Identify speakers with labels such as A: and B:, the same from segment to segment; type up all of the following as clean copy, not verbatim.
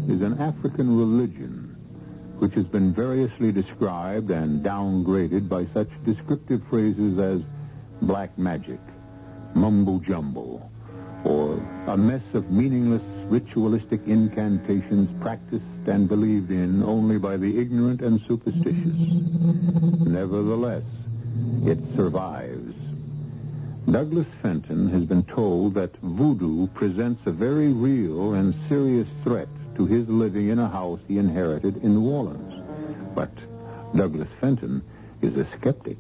A: is an African religion, which has been variously described and downgraded by such descriptive phrases as black magic, mumbo-jumbo, or a mess of meaningless ritualistic incantations practiced and believed in only by the ignorant and superstitious. Nevertheless, it survives. Douglas Fenton has been told that voodoo presents a very real and serious threat to his living in a house he inherited in New Orleans. But Douglas Fenton is a skeptic.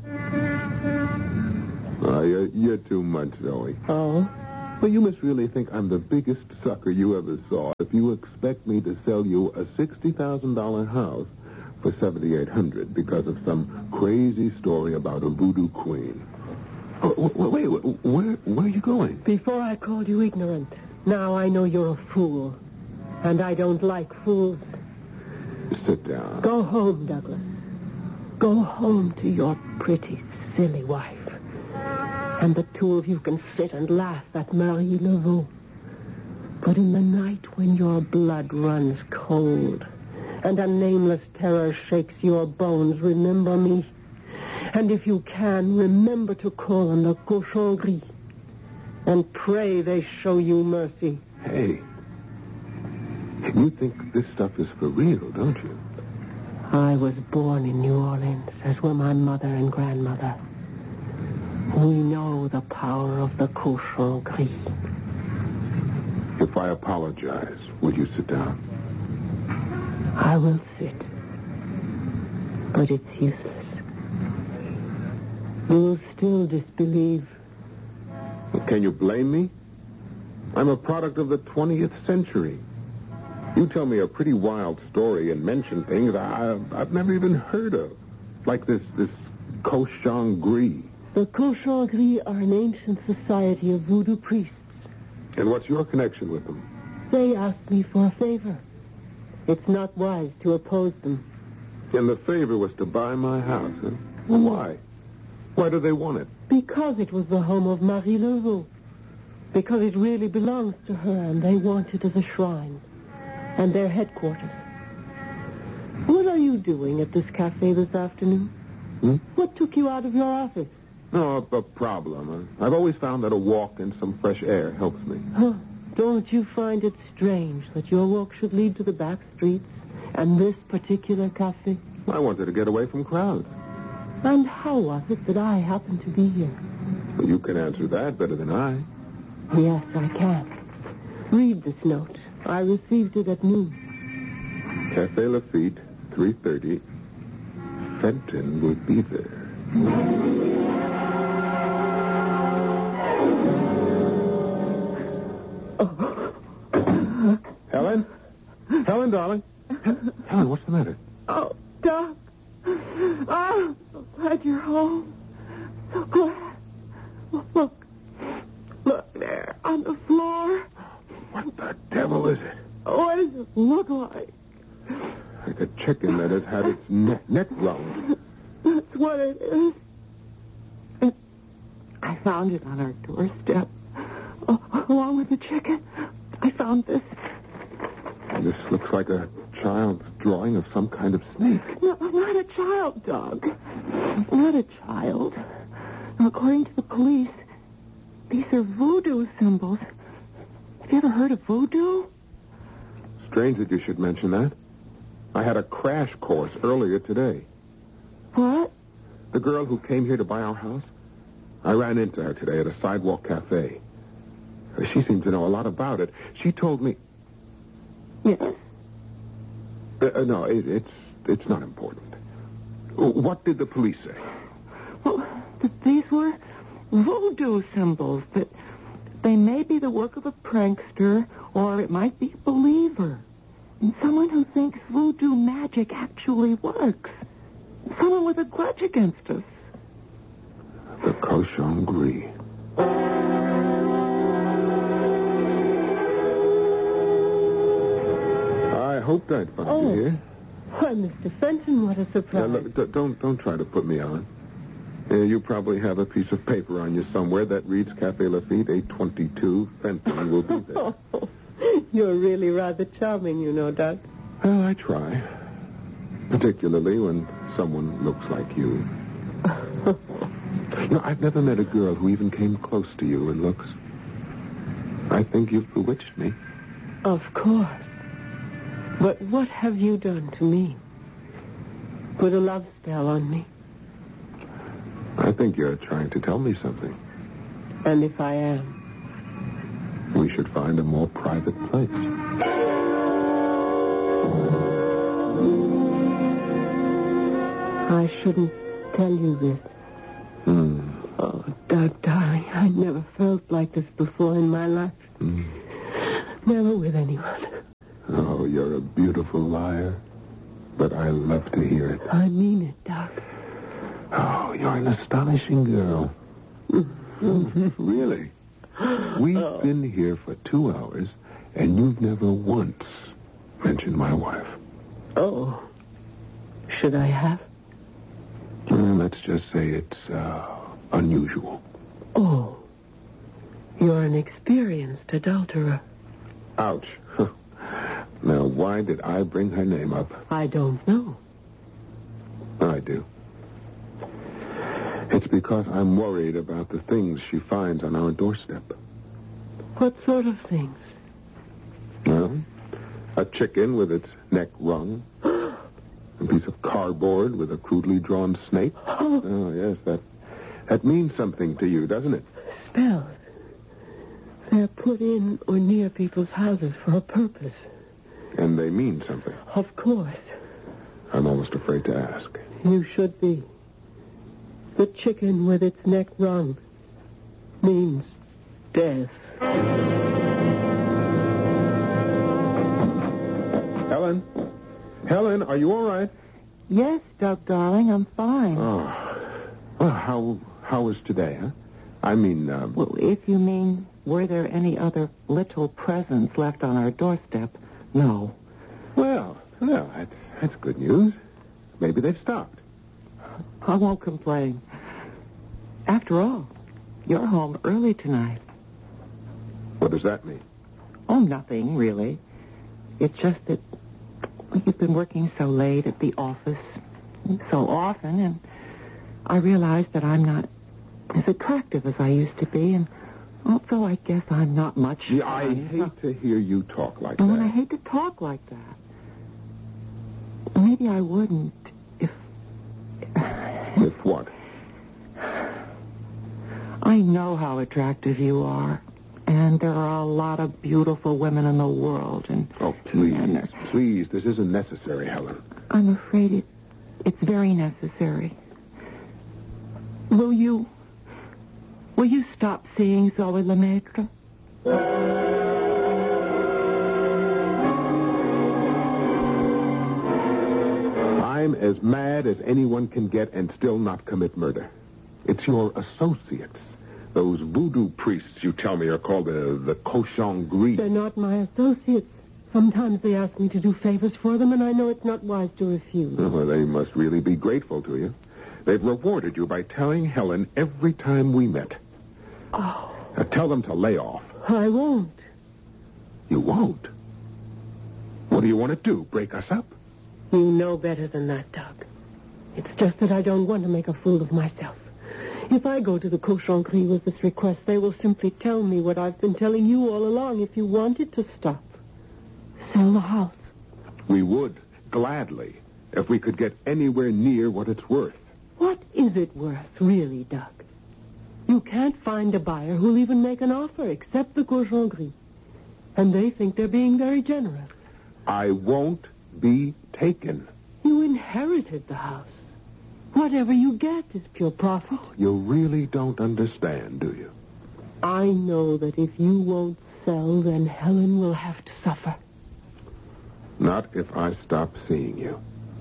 B: You're too much, Zoe.
C: Oh?
B: Well, you must really think I'm the biggest sucker you ever saw if you expect me to sell you a $60,000 house for $7,800 because of some crazy story about a voodoo queen. Wait, where are you going?
C: Before I called you ignorant. Now I know you're a fool. And I don't like fools.
B: Sit down.
C: Go home, Douglas. Go home to your pretty, silly wife. And the two of you can sit and laugh at Marie Laveau. But in the night when your blood runs cold and a nameless terror shakes your bones, remember me. And if you can, remember to call on the Cochon Gris. And pray they show you mercy.
B: Hey, you think this stuff is for real, don't you?
C: I was born in New Orleans, as were my mother and grandmother. We know the power of the Cochon Gris.
B: If I apologize, will you sit down?
C: I will sit. But it's useless. You will still disbelieve.
B: Can you blame me? I'm a product of the 20th century. You tell me a pretty wild story and mention things I've never even heard of. Like this Cochon Gris.
C: The Cochon Gris are an ancient society of voodoo priests.
B: And what's your connection with them?
C: They asked me for a favor. It's not wise to oppose them.
B: And the favor was to buy my house, huh? Well, why? Why do they want it?
C: Because it was the home of Marie Laveau. Because it really belongs to her, and they want it as a shrine. And their headquarters. What are you doing at this cafe this afternoon? What took you out of your office?
B: No, a problem. I've always found that a walk in some fresh air helps me.
C: Huh. Don't you find it strange that your walk should lead to the back streets and this particular cafe?
B: I wanted to get away from crowds.
C: And how was it that I happened to be here?
B: Well, you can answer that better than I.
C: Yes, I can. Read this note. I received it at noon.
B: Café Lafitte, 3:30. Fenton will be there. Helen? Helen, darling? Helen, what's the matter?
C: Oh, Doc. Oh, so glad you're home. So glad. Look there on the floor.
B: What the devil is it?
C: What does it look like?
B: Like a chicken that has had its neck wrung.
C: That's what it is. I found it on our doorstep. Along with the chicken, I found this.
B: This looks like a child's drawing of some kind of snake.
C: No, not a child, Doug. Not a child. According to the police, these are voodoo symbols. Have you ever heard of voodoo?
B: Strange that you should mention that. I had a crash course earlier today.
C: What?
B: The girl who came here to buy our house, I ran into her today at a sidewalk cafe. She seemed to know a lot about it. She told me...
C: Yes?
B: No, it's not important. What did the police say?
C: Well, these were voodoo symbols, that they may be the work of a prankster, or it might be a believer. And someone who thinks voodoo magic actually works. Someone with a grudge against us.
B: The Cochon Gris. I hoped I'd find you here.
C: Why, Mr. Fenton, what a surprise.
B: Look, don't try to put me on. You probably have a piece of paper on you somewhere that reads Café Lafitte, 822. Fenton will be there.
C: Oh, You're really rather charming, you know, Doug.
B: Well, I try. Particularly when someone looks like you. I've never met a girl who even came close to you in looks. I think you've bewitched me.
C: Of course. But what have you done to me? Put a love spell on me.
B: I think you're trying to tell me something.
C: And if I am?
B: We should find a more private place.
C: I shouldn't tell you this. Oh, Doug, darling, I never felt like this before in my life. Never with anyone.
B: Oh, you're a beautiful liar. But I love to hear it.
C: I mean it, Doug.
B: Oh, you're an astonishing girl. Really? We've been here for 2 hours, and you've never once mentioned my wife.
C: Oh. Should I have?
B: Let's just say it's unusual.
C: Oh. You're an experienced adulterer.
B: Ouch. Now, why did I bring her name up?
C: I don't know.
B: I do. It's because I'm worried about the things she finds on our doorstep.
C: What sort of things?
B: Well, a chicken with its neck wrung. A piece of cardboard with a crudely drawn snake. Oh, yes, that means something to you, doesn't it?
C: Spells. They're put in or near people's houses for a purpose.
B: And they mean something.
C: Of course.
B: I'm almost afraid to ask.
C: You should be. The chicken with its neck wrung means death.
B: Helen, are you all right?
D: Yes, Doug, darling, I'm fine.
B: Oh. Well, how was today, huh? I mean,
D: Well, if you mean, were there any other little presents left on our doorstep? No.
B: Well, that's good news. Maybe they've stopped.
D: I won't complain. After all, you're home early tonight.
B: What does that mean?
D: Oh, nothing, really. It's just that you've been working so late at the office so often, and I realized that I'm not as attractive as I used to be, and also I guess I'm not much
B: Gee, I
D: fun.
B: hate to hear you talk like
D: Oh,
B: that.
D: and I hate to talk like that. Maybe I wouldn't if...
B: If what?
D: I know how attractive you are, and there are a lot of beautiful women in the world, and...
B: Oh, please, this isn't necessary, Helen.
D: I'm afraid it's very necessary. Will you stop seeing Zoe Lemaitre?
B: I'm as mad as anyone can get and still not commit murder. It's your associates. Those voodoo priests you tell me are called the Cochon Gris.
C: They're not my associates. Sometimes they ask me to do favors for them, and I know it's not wise to refuse.
B: Well, they must really be grateful to you. They've rewarded you by telling Helen every time we met.
C: Oh.
B: Now, tell them to lay off.
C: I won't.
B: You won't? What do you want to do, break us up?
C: You know better than that, Doug. It's just that I don't want to make a fool of myself. If I go to the Cochon Gris with this request, they will simply tell me what I've been telling you all along. If you wanted to stop, sell the house.
B: We would, gladly, if we could get anywhere near what it's worth.
C: What is it worth, really, Doug? You can't find a buyer who'll even make an offer except the Cochon Gris. And they think they're being very generous.
B: I won't be taken.
C: You inherited the house. Whatever you get is pure profit.
B: You really don't understand, do you?
C: I know that if you won't sell, then Helen will have to suffer.
B: Not if I stop seeing you.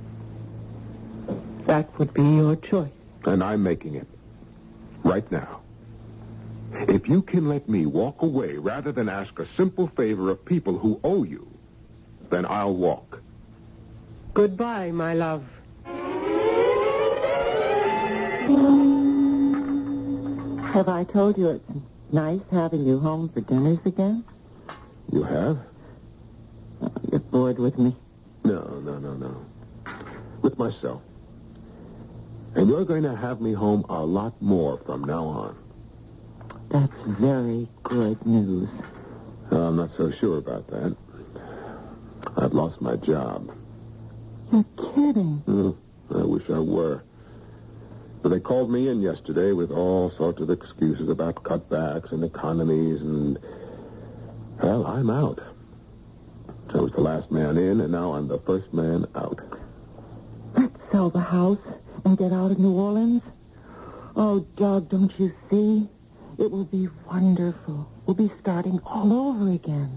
C: That would be your choice.
B: And I'm making it. Right now. If you can let me walk away rather than ask a simple favor of people who owe you, then I'll walk.
C: Goodbye, my love.
D: Have I told you it's nice having you home for dinners again?
B: You have?
D: bored with me?
B: No. With myself. And you're going to have me home a lot more from now on.
D: That's very good news.
B: I'm not so sure about that. I've lost my job.
D: You're kidding.
B: I wish I were. But they called me in yesterday with all sorts of excuses about cutbacks and economies and... Well, I'm out. I was the last man in, and now I'm the first man out.
D: Let's sell the house and get out of New Orleans. Oh, Doug, don't you see? It will be wonderful. We'll be starting all over again.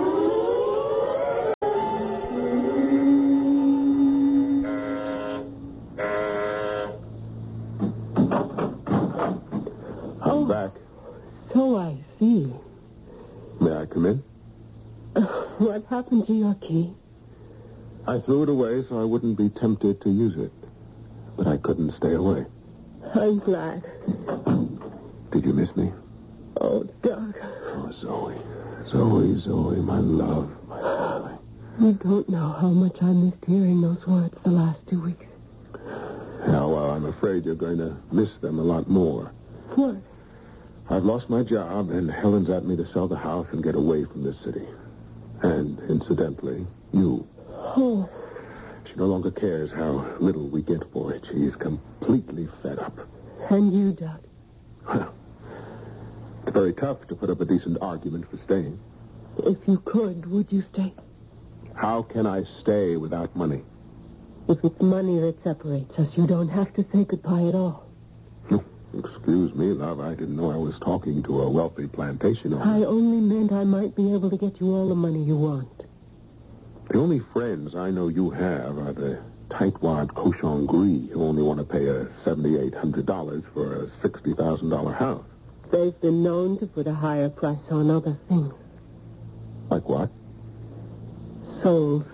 B: I'm back.
C: So I see.
B: May I come in?
C: What happened to your key?
B: I threw it away so I wouldn't be tempted to use it. But I couldn't stay away.
C: I'm glad.
B: Did you miss me?
C: Oh, Doug.
B: Oh, Zoe. Zoe, my love, my darling.
C: You don't know how much I missed hearing those words the last 2 weeks.
B: Yeah, well, I'm afraid you're going to miss them a lot more.
C: What?
B: I've lost my job, and Helen's asked me to sell the house and get away from this city. And, incidentally, you.
C: Oh.
B: She no longer cares how little we get for it. She's completely fed up.
C: And you, Doug?
B: Well, it's very tough to put up a decent argument for staying.
C: If you could, would you stay?
B: How can I stay without money?
C: If it's money that separates us, you don't have to say goodbye at all.
B: Excuse me, love. I didn't know I was talking to a wealthy plantation owner.
C: I only meant I might be able to get you all the money you want.
B: The only friends I know you have are the tightwad Cochon Gris who only want to pay $7,800 for a $60,000 house.
C: They've been known to put a higher price on other things.
B: Like what?
C: Souls.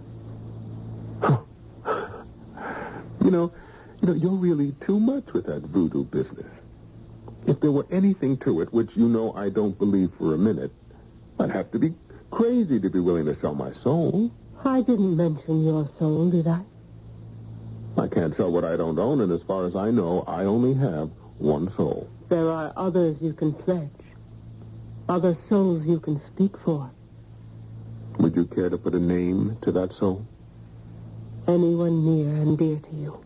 B: You know, you're really too much with that voodoo business. If there were anything to it, which you know I don't believe for a minute, I'd have to be crazy to be willing to sell my soul.
C: I didn't mention your soul, did I?
B: I can't sell what I don't own, and as far as I know, I only have one soul.
C: There are others you can pledge. Other souls you can speak for.
B: Would you care to put a name to that soul?
C: Anyone near and dear to you.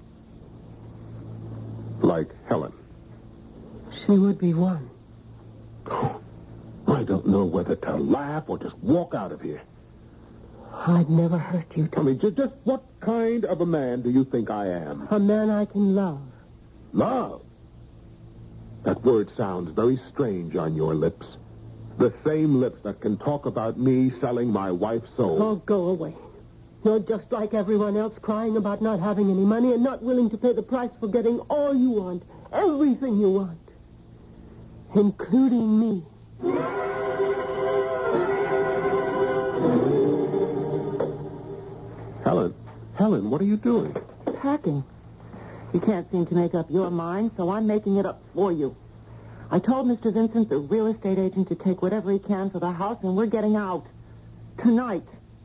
B: Like Helen.
C: She would be one.
B: Oh, I don't know whether to laugh or just walk out of here.
C: I'd never hurt you,
B: I mean, just what kind of a man do you think I am?
C: A man I can love.
B: Love? That word sounds very strange on your lips. The same lips that can talk about me selling my wife's soul.
C: Oh, go away. You're just like everyone else, crying about not having any money and not willing to pay the price for getting all you want, everything you want, including me.
B: Helen, what are you doing?
D: Packing. You can't seem to make up your mind, so I'm making it up for you. I told Mr. Vincent, the real estate agent, to take whatever he can for the house, and we're getting out. Tonight.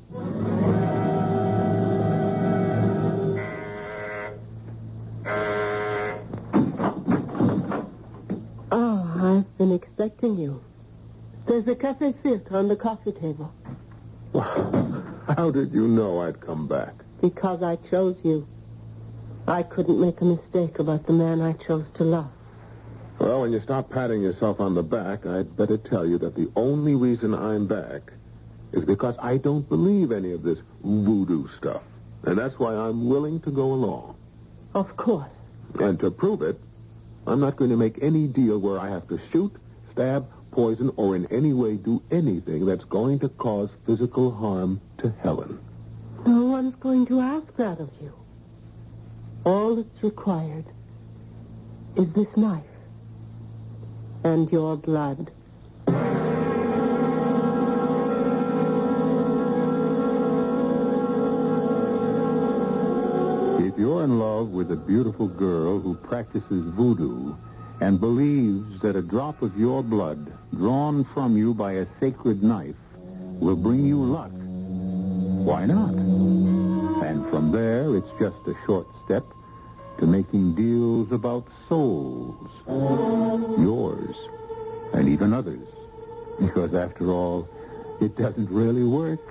C: Oh, I've been expecting you. There's a café filtre on the coffee table.
B: How did you know I'd come back?
C: Because I chose you. I couldn't make a mistake about the man I chose to love.
B: Well, when you stop patting yourself on the back, I'd better tell you that the only reason I'm back is because I don't believe any of this voodoo stuff. And that's why I'm willing to go along.
C: Of course.
B: And to prove it, I'm not going to make any deal where I have to shoot, stab, poison, or in any way do anything that's going to cause physical harm to Helen.
C: No one's going to ask that of you. All that's required is this knife and your blood.
A: If you're in love with a beautiful girl who practices voodoo and believes that a drop of your blood, drawn from you by a sacred knife, will bring you luck, Why not? And from there, it's just a short step to making deals about souls. Yours. And even others. Because after all, it doesn't really work.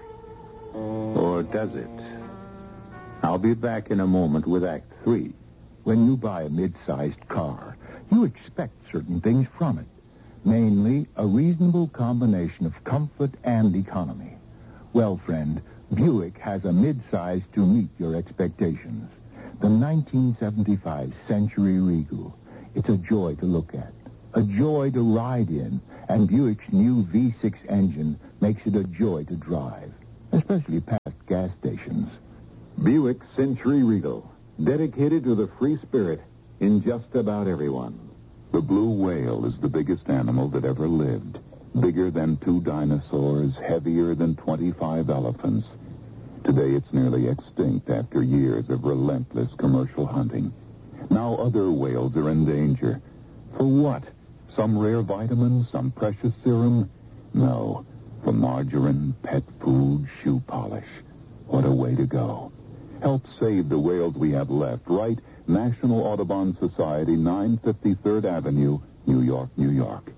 A: Or does it? I'll be back in a moment with Act 3.
E: When you buy a mid-sized car, you expect certain things from it. Mainly, a reasonable combination of comfort and economy. Well, friend, Buick has a mid-size to meet your expectations. The 1975 Century Regal. It's a joy to look at, a joy to ride in, and Buick's new V6 engine makes it a joy to drive, especially past gas stations.
A: Buick Century Regal, dedicated to the free spirit in just about everyone.
B: The blue whale is the biggest animal that ever lived. Bigger than 2 dinosaurs, heavier than 25 elephants. Today it's nearly extinct after years of relentless commercial hunting. Now other whales are in danger. For what? Some rare vitamin, some precious serum? No. For margarine, pet food, shoe polish. What a way to go. Help save the whales we have left. Write National Audubon Society, 953rd Avenue, New York, New York.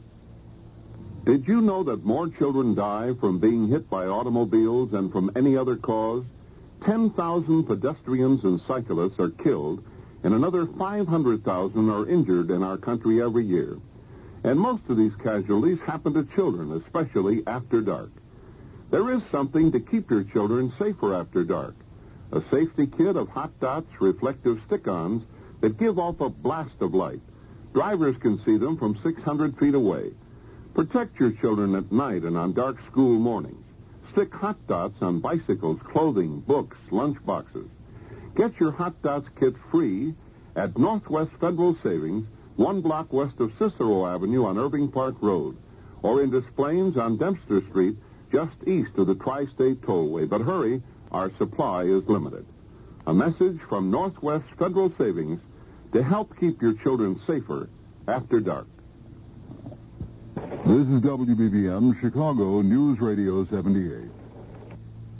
F: Did you know that more children die from being hit by automobiles than from any other cause? 10,000 pedestrians and cyclists are killed, and another 500,000 are injured in our country every year. And most of these casualties happen to children, especially after dark. There is something to keep your children safer after dark. A safety kit of Hot Dots reflective stick-ons that give off a blast of light. Drivers can see them from 600 feet away. Protect your children at night and on dark school mornings. Stick Hot Dots on bicycles, clothing, books, lunch boxes. Get your Hot Dots kit free at Northwest Federal Savings, 1 block west of Cicero Avenue on Irving Park Road, or in Des Plaines on Dempster Street, just east of the Tri-State Tollway. But hurry, our supply is limited. A message from Northwest Federal Savings to help keep your children safer after dark.
B: This is WBBM, Chicago News Radio 78.